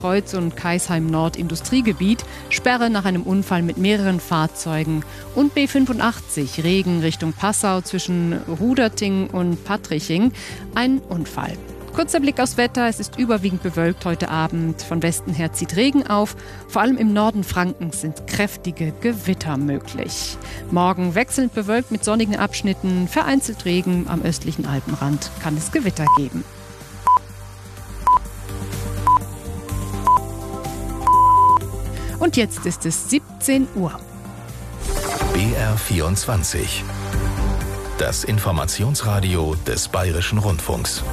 Kreuz- und Kaisheim-Nord Industriegebiet, Sperre nach einem Unfall mit mehreren Fahrzeugen und B85 Regen Richtung Passau zwischen Ruderting und Patriching, ein Unfall. Kurzer Blick aufs Wetter, es ist überwiegend bewölkt heute Abend. Von Westen her zieht Regen auf, vor allem im Norden Frankens sind kräftige Gewitter möglich. Morgen wechselnd bewölkt mit sonnigen Abschnitten, vereinzelt Regen, am östlichen Alpenrand kann es Gewitter geben. Und jetzt ist es 17 Uhr. BR24. Das Informationsradio des Bayerischen Rundfunks.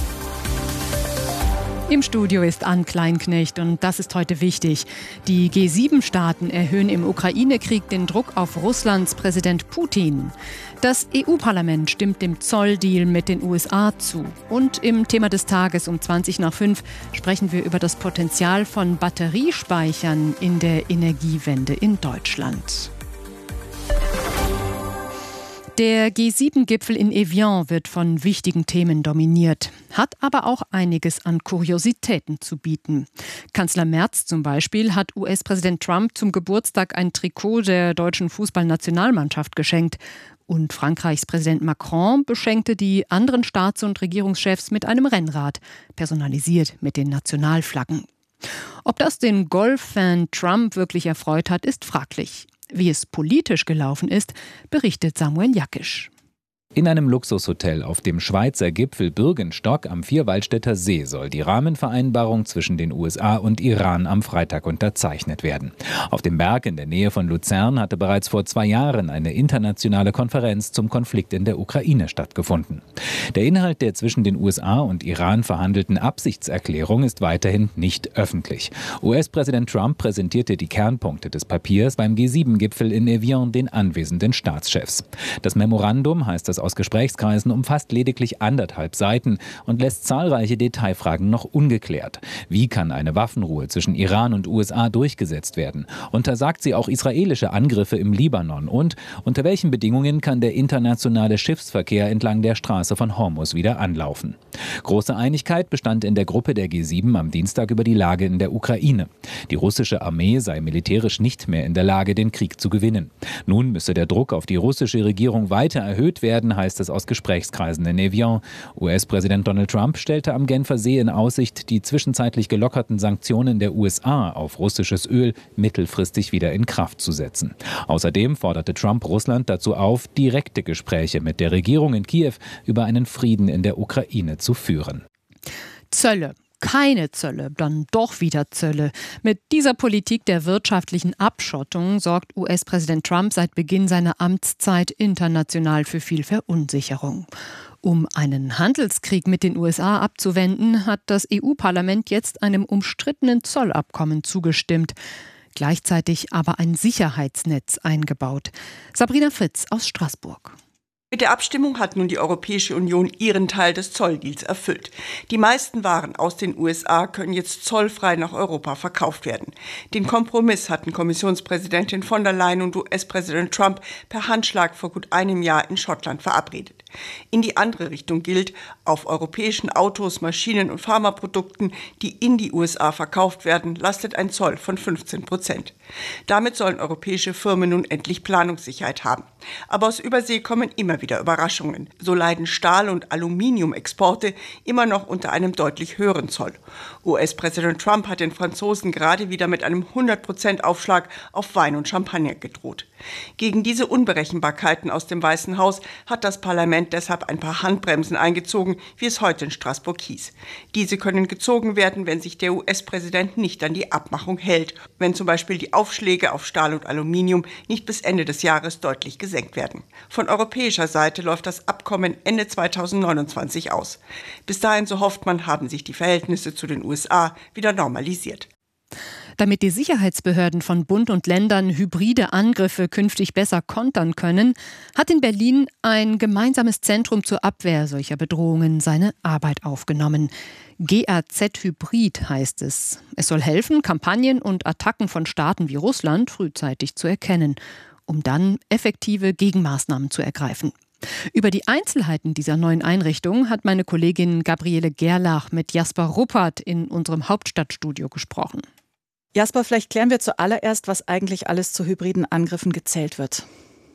Im Studio ist Ann Kleinknecht und das ist heute wichtig. Die G7-Staaten erhöhen im Ukraine-Krieg den Druck auf Russlands Präsident Putin. Das EU-Parlament stimmt dem Zolldeal mit den USA zu. Und im Thema des Tages um 5:20 sprechen wir über das Potenzial von Batteriespeichern in der Energiewende in Deutschland. Der G7-Gipfel in Evian wird von wichtigen Themen dominiert, hat aber auch einiges an Kuriositäten zu bieten. Kanzler Merz zum Beispiel hat US-Präsident Trump zum Geburtstag ein Trikot der deutschen Fußballnationalmannschaft geschenkt. Und Frankreichs Präsident Macron beschenkte die anderen Staats- und Regierungschefs mit einem Rennrad, personalisiert mit den Nationalflaggen. Ob das den Golf-Fan Trump wirklich erfreut hat, ist fraglich. Wie es politisch gelaufen ist, berichtet Samuel Jakisch. In einem Luxushotel auf dem Schweizer Gipfel Bürgenstock am Vierwaldstätter See soll die Rahmenvereinbarung zwischen den USA und Iran am Freitag unterzeichnet werden. Auf dem Berg in der Nähe von Luzern hatte bereits vor 2 Jahren eine internationale Konferenz zum Konflikt in der Ukraine stattgefunden. Der Inhalt der zwischen den USA und Iran verhandelten Absichtserklärung ist weiterhin nicht öffentlich. US-Präsident Trump präsentierte die Kernpunkte des Papiers beim G7-Gipfel in Evian den anwesenden Staatschefs. Das Memorandum, heißt das aus Gesprächskreisen, umfasst lediglich 1,5 Seiten und lässt zahlreiche Detailfragen noch ungeklärt. Wie kann eine Waffenruhe zwischen Iran und USA durchgesetzt werden? Untersagt sie auch israelische Angriffe im Libanon? Und unter welchen Bedingungen kann der internationale Schiffsverkehr entlang der Straße von Hormuz wieder anlaufen? Große Einigkeit bestand in der Gruppe der G7 am Dienstag über die Lage in der Ukraine. Die russische Armee sei militärisch nicht mehr in der Lage, den Krieg zu gewinnen. Nun müsse der Druck auf die russische Regierung weiter erhöht werden, heißt es aus Gesprächskreisen in Evian. US-Präsident Donald Trump stellte am Genfer See in Aussicht, die zwischenzeitlich gelockerten Sanktionen der USA auf russisches Öl mittelfristig wieder in Kraft zu setzen. Außerdem forderte Trump Russland dazu auf, direkte Gespräche mit der Regierung in Kiew über einen Frieden in der Ukraine zu führen. Zölle. Keine Zölle, dann doch wieder Zölle. Mit dieser Politik der wirtschaftlichen Abschottung sorgt US-Präsident Trump seit Beginn seiner Amtszeit international für viel Verunsicherung. Um einen Handelskrieg mit den USA abzuwenden, hat das EU-Parlament jetzt einem umstrittenen Zollabkommen zugestimmt. Gleichzeitig aber ein Sicherheitsnetz eingebaut. Sabrina Fritz aus Straßburg. Mit der Abstimmung hat nun die Europäische Union ihren Teil des Zolldeals erfüllt. Die meisten Waren aus den USA können jetzt zollfrei nach Europa verkauft werden. Den Kompromiss hatten Kommissionspräsidentin von der Leyen und US-Präsident Trump per Handschlag vor gut einem Jahr in Schottland verabredet. In die andere Richtung gilt, auf europäischen Autos, Maschinen und Pharmaprodukten, die in die USA verkauft werden, lastet ein Zoll von 15%. Damit sollen europäische Firmen nun endlich Planungssicherheit haben. Aber aus Übersee kommen immer wieder Überraschungen. So leiden Stahl- und Aluminiumexporte immer noch unter einem deutlich höheren Zoll. US-Präsident Trump hat den Franzosen gerade wieder mit einem 100% Aufschlag auf Wein und Champagner gedroht. Gegen diese Unberechenbarkeiten aus dem Weißen Haus hat das Parlament deshalb ein paar Handbremsen eingezogen, wie es heute in Straßburg hieß. Diese können gezogen werden, wenn sich der US-Präsident nicht an die Abmachung hält, wenn zum Beispiel die Aufschläge auf Stahl und Aluminium nicht bis Ende des Jahres deutlich gesenkt werden. Von europäischer Seite läuft das Abkommen Ende 2029 aus. Bis dahin, so hofft man, haben sich die Verhältnisse zu den USA wieder normalisiert. Damit die Sicherheitsbehörden von Bund und Ländern hybride Angriffe künftig besser kontern können, hat in Berlin ein gemeinsames Zentrum zur Abwehr solcher Bedrohungen seine Arbeit aufgenommen. GAZ Hybrid heißt es. Es soll helfen, Kampagnen und Attacken von Staaten wie Russland frühzeitig zu erkennen, um dann effektive Gegenmaßnahmen zu ergreifen. Über die Einzelheiten dieser neuen Einrichtung hat meine Kollegin Gabriele Gerlach mit Jasper Ruppert in unserem Hauptstadtstudio gesprochen. Jasper, vielleicht klären wir zuallererst, was eigentlich alles zu hybriden Angriffen gezählt wird.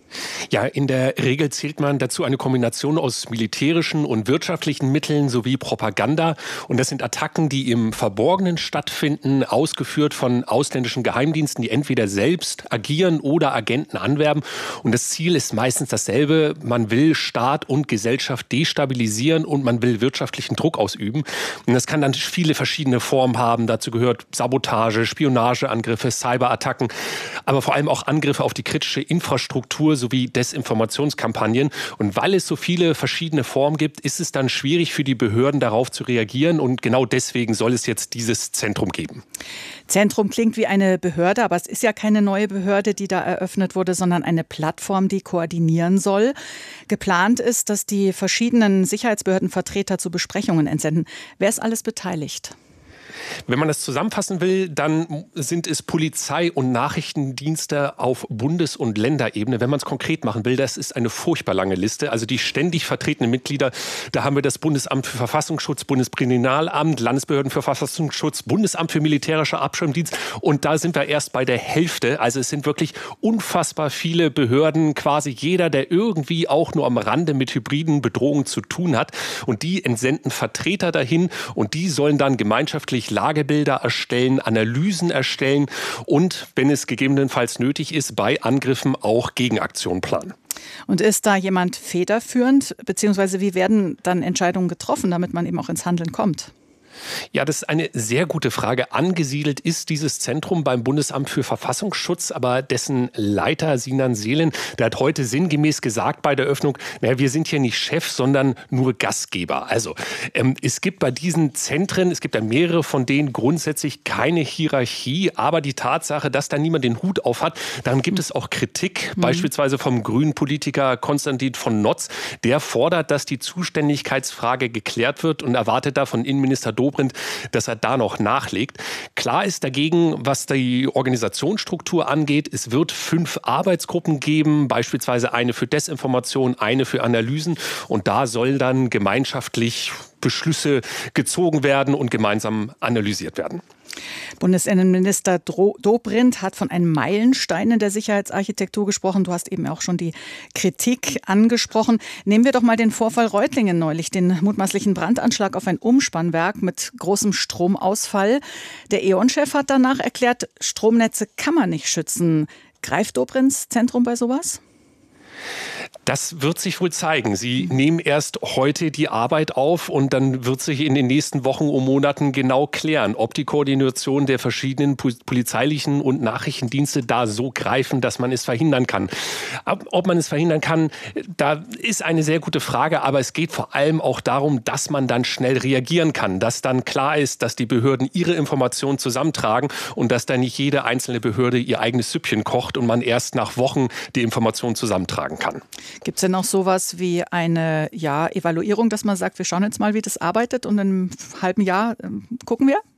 Ja, in der Regel zählt man dazu eine Kombination aus militärischen und wirtschaftlichen Mitteln sowie Propaganda. Und das sind Attacken, die im Verborgenen stattfinden, ausgeführt von ausländischen Geheimdiensten, die entweder selbst agieren oder Agenten anwerben. Und das Ziel ist meistens dasselbe. Man will Staat und Gesellschaft destabilisieren und man will wirtschaftlichen Druck ausüben. Und das kann dann viele verschiedene Formen haben. Dazu gehört Sabotage, Spionageangriffe, Cyberattacken, aber vor allem auch Angriffe auf die kritische Infrastruktur sowie Desinformationskampagnen. Und weil es so viele verschiedene Formen gibt, ist es dann schwierig für die Behörden, darauf zu reagieren. Und genau deswegen soll es jetzt dieses Zentrum geben. Zentrum klingt wie eine Behörde, aber es ist ja keine neue Behörde, die da eröffnet wurde, sondern eine Plattform, die koordinieren soll. Geplant ist, dass die verschiedenen Sicherheitsbehördenvertreter zu Besprechungen entsenden. Wer ist alles beteiligt? Wenn man das zusammenfassen will, dann sind es Polizei- und Nachrichtendienste auf Bundes- und Länderebene. Wenn man es konkret machen will, das ist eine furchtbar lange Liste. Also die ständig vertretenen Mitglieder, da haben wir das Bundesamt für Verfassungsschutz, Bundeskriminalamt, Landesbehörden für Verfassungsschutz, Bundesamt für militärischer Abschirmdienst. Und da sind wir erst bei der Hälfte. Also es sind wirklich unfassbar viele Behörden, quasi jeder, der irgendwie auch nur am Rande mit hybriden Bedrohungen zu tun hat. Und die entsenden Vertreter dahin und die sollen dann gemeinschaftlich Lagebilder erstellen, Analysen erstellen und, wenn es gegebenenfalls nötig ist, bei Angriffen auch Gegenaktionen planen. Und ist da jemand federführend, beziehungsweise wie werden dann Entscheidungen getroffen, damit man eben auch ins Handeln kommt? Ja, das ist eine sehr gute Frage. Angesiedelt ist dieses Zentrum beim Bundesamt für Verfassungsschutz, aber dessen Leiter Sinan Seelen, der hat heute sinngemäß gesagt bei der Eröffnung, naja, wir sind hier nicht Chef, sondern nur Gastgeber. Also es gibt bei diesen Zentren, es gibt ja mehrere von denen grundsätzlich keine Hierarchie, aber die Tatsache, dass da niemand den Hut auf hat, daran gibt es auch Kritik, beispielsweise vom grünen Politiker Konstantin von Notz, der fordert, dass die Zuständigkeitsfrage geklärt wird und erwartet da von Innenminister Dobrindt, dass er da noch nachlegt. Klar ist dagegen, was die Organisationsstruktur angeht, es wird 5 Arbeitsgruppen geben, beispielsweise eine für Desinformation, eine für Analysen und da soll dann gemeinschaftlich Beschlüsse gezogen werden und gemeinsam analysiert werden. Bundesinnenminister Dobrindt hat von einem Meilenstein in der Sicherheitsarchitektur gesprochen. Du hast eben auch schon die Kritik angesprochen. Nehmen wir doch mal den Vorfall Reutlingen neulich, den mutmaßlichen Brandanschlag auf ein Umspannwerk mit großem Stromausfall. Der E.ON-Chef hat danach erklärt, Stromnetze kann man nicht schützen. Greift Dobrindts Zentrum bei sowas? Das wird sich wohl zeigen. Sie nehmen erst heute die Arbeit auf und dann wird sich in den nächsten Wochen und Monaten genau klären, ob die Koordination der verschiedenen polizeilichen und Nachrichtendienste da so greifen, dass man es verhindern kann. Ob man es verhindern kann, da ist eine sehr gute Frage, aber es geht vor allem auch darum, dass man dann schnell reagieren kann, dass dann klar ist, dass die Behörden ihre Informationen zusammentragen und dass dann nicht jede einzelne Behörde ihr eigenes Süppchen kocht und man erst nach Wochen die Informationen zusammentragen kann. Gibt es denn noch sowas wie eine Evaluierung, dass man sagt, wir schauen jetzt mal, wie das arbeitet und in einem halben Jahr gucken wir?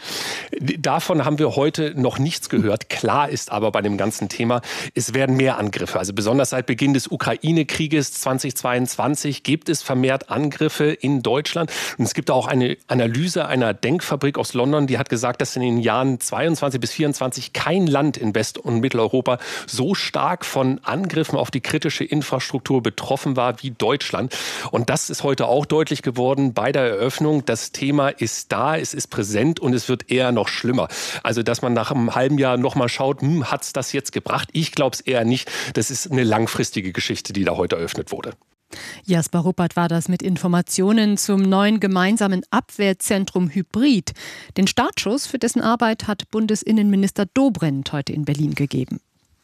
Davon haben wir heute noch nichts gehört. Klar ist aber bei dem ganzen Thema, es werden mehr Angriffe. Also besonders seit Beginn des Ukraine-Krieges 2022 gibt es vermehrt Angriffe in Deutschland. Und es gibt auch eine Analyse einer Denkfabrik aus London, die hat gesagt, dass in den Jahren 22 bis 24 kein Land in West- und Mitteleuropa so stark von Angriffen auf die kritische Infrastruktur betroffen war wie Deutschland. Und das ist heute auch deutlich geworden bei der Eröffnung. Das Thema ist da, es ist präsent und es wird eher noch schlimmer. Also, dass man nach einem halben Jahr nochmal schaut, hat es das jetzt gebracht? Ich glaube es eher nicht. Das ist eine langfristige Geschichte, die da heute eröffnet wurde. Jasper Ruppert war das mit Informationen zum neuen gemeinsamen Abwehrzentrum Hybrid. Den Startschuss für dessen Arbeit hat Bundesinnenminister Dobrindt heute in Berlin gegeben.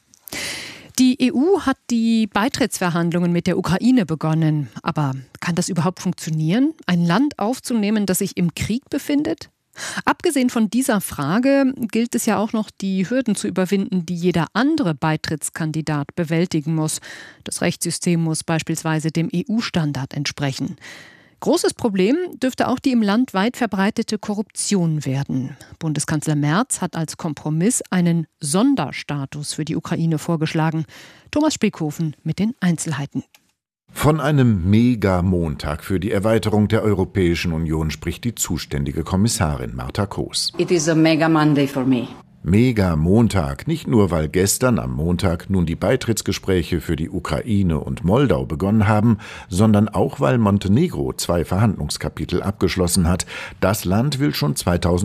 Die EU hat die Beitrittsverhandlungen mit der Ukraine begonnen. Aber kann das überhaupt funktionieren, ein Land aufzunehmen, das sich im Krieg befindet? Abgesehen von dieser Frage gilt es ja auch noch, die Hürden zu überwinden, die jeder andere Beitrittskandidat bewältigen muss. Das Rechtssystem muss beispielsweise dem EU-Standard entsprechen. Großes Problem dürfte auch die im Land weit verbreitete Korruption werden. Bundeskanzler Merz hat als Kompromiss einen Sonderstatus für die Ukraine vorgeschlagen. Thomas Spickhofen mit den Einzelheiten. Von einem Mega-Montag für die Erweiterung der Europäischen Union spricht die zuständige Kommissarin Marta Koos. It is a mega Monday for me. Mega-Montag, nicht nur, weil gestern am Montag nun die Beitrittsgespräche für die Ukraine und Moldau begonnen haben, sondern auch, weil Montenegro 2 Verhandlungskapitel abgeschlossen hat. Das Land will schon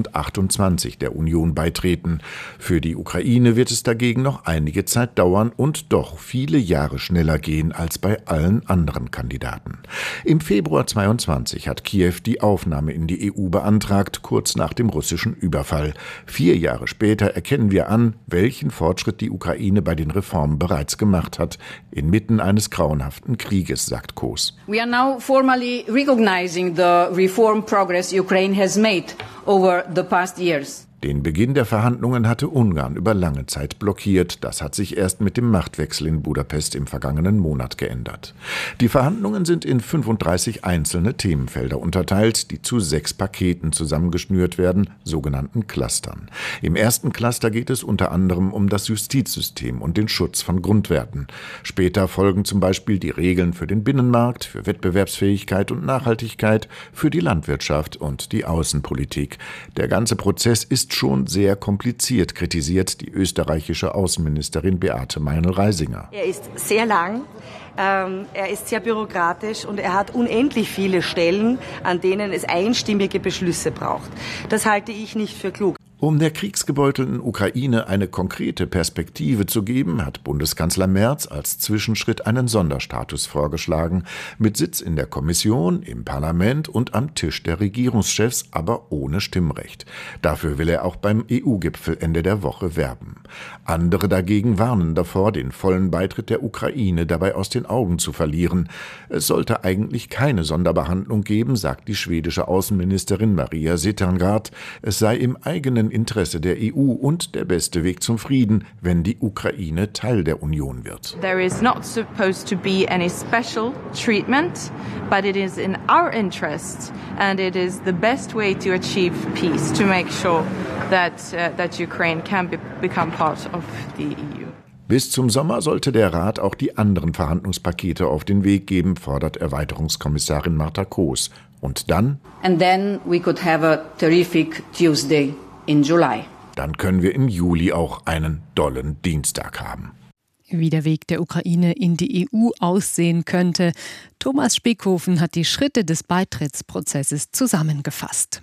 2028 der Union beitreten. Für die Ukraine wird es dagegen noch einige Zeit dauern und doch viele Jahre schneller gehen als bei allen anderen Kandidaten. Im Februar 2022 hat Kiew die Aufnahme in die EU beantragt, kurz nach dem russischen Überfall. 4 Jahre später erkennen wir an, welchen Fortschritt die Ukraine bei den Reformen bereits gemacht hat, inmitten eines grauenhaften Krieges, sagt Koos. We are now formally recognizing the reform progress Ukraine has made over the past years. Den Beginn der Verhandlungen hatte Ungarn über lange Zeit blockiert. Das hat sich erst mit dem Machtwechsel in Budapest im vergangenen Monat geändert. Die Verhandlungen sind in 35 einzelne Themenfelder unterteilt, die zu 6 Paketen zusammengeschnürt werden, sogenannten Clustern. Im ersten Cluster geht es unter anderem um das Justizsystem und den Schutz von Grundwerten. Später folgen zum Beispiel die Regeln für den Binnenmarkt, für Wettbewerbsfähigkeit und Nachhaltigkeit, für die Landwirtschaft und die Außenpolitik. Der ganze Prozess ist schon sehr kompliziert, kritisiert die österreichische Außenministerin Beate Meinl-Reisinger. Er ist sehr lang, er ist sehr bürokratisch und er hat unendlich viele Stellen, an denen es einstimmige Beschlüsse braucht. Das halte ich nicht für klug. Um der kriegsgebeutelten Ukraine eine konkrete Perspektive zu geben, hat Bundeskanzler Merz als Zwischenschritt einen Sonderstatus vorgeschlagen, mit Sitz in der Kommission, im Parlament und am Tisch der Regierungschefs, aber ohne Stimmrecht. Dafür will er auch beim EU-Gipfel Ende der Woche werben. Andere dagegen warnen davor, den vollen Beitritt der Ukraine dabei aus den Augen zu verlieren. Es sollte eigentlich keine Sonderbehandlung geben, sagt die schwedische Außenministerin Maria Cedergard. Es sei im eigenen Interesse der EU und der beste Weg zum Frieden, wenn die Ukraine Teil der Union wird. There is not supposed to be any special treatment, but it is in our interest and it is the best way to achieve peace, to make sure that Ukraine can become part of the EU. Bis zum Sommer sollte der Rat auch die anderen Verhandlungspakete auf den Weg geben, fordert Erweiterungskommissarin Marta Koos. Und dann? And then we could have a terrific Tuesday in July. Dann können wir im Juli auch einen dollen Dienstag haben. Wie der Weg der Ukraine in die EU aussehen könnte. Thomas Speckhofen hat die Schritte des Beitrittsprozesses zusammengefasst.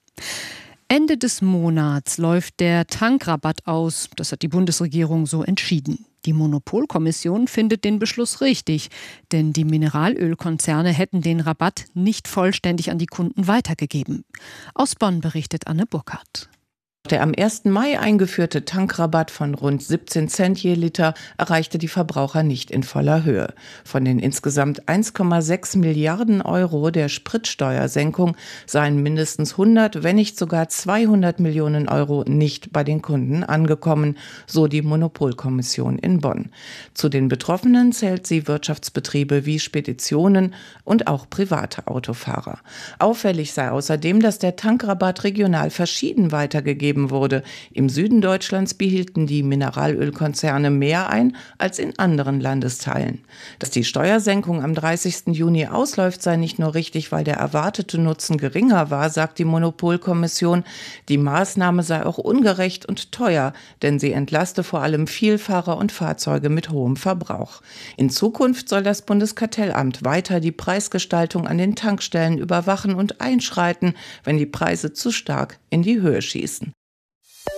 Ende des Monats läuft der Tankrabatt aus. Das hat die Bundesregierung so entschieden. Die Monopolkommission findet den Beschluss richtig, denn die Mineralölkonzerne hätten den Rabatt nicht vollständig an die Kunden weitergegeben. Aus Bonn berichtet Anne Burkhardt. Der am 1. Mai eingeführte Tankrabatt von rund 17 Cent je Liter erreichte die Verbraucher nicht in voller Höhe. Von den insgesamt 1,6 Milliarden Euro der Spritsteuersenkung seien mindestens 100, wenn nicht sogar 200 Millionen Euro nicht bei den Kunden angekommen, so die Monopolkommission in Bonn. Zu den Betroffenen zählt sie Wirtschaftsbetriebe wie Speditionen und auch private Autofahrer. Auffällig sei außerdem, dass der Tankrabatt regional verschieden weitergegeben wurde. Im Süden Deutschlands behielten die Mineralölkonzerne mehr ein als in anderen Landesteilen. Dass die Steuersenkung am 30. Juni ausläuft, sei nicht nur richtig, weil der erwartete Nutzen geringer war, sagt die Monopolkommission. Die Maßnahme sei auch ungerecht und teuer, denn sie entlaste vor allem Vielfahrer und Fahrzeuge mit hohem Verbrauch. In Zukunft soll das Bundeskartellamt weiter die Preisgestaltung an den Tankstellen überwachen und einschreiten, wenn die Preise zu stark in die Höhe schießen.